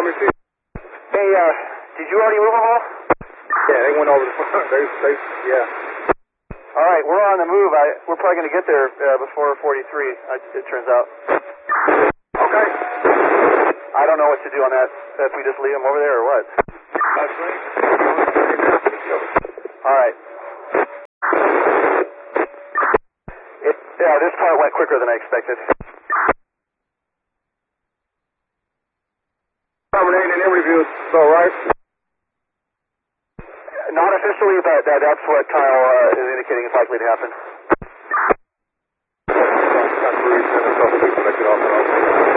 Hey, did you already move them all? Yeah, they went over the front. Yeah. All right, we're on the move. We're probably going to get there before 43, it turns out. Okay. I don't know what to do on that, if we just leave them over there or what. That's right. All right. Yeah, this part went quicker than I expected. Terminating interviews, all right? Not officially, but that's what Kyle is indicating is likely to happen. That's the reason a couple people that get off and off.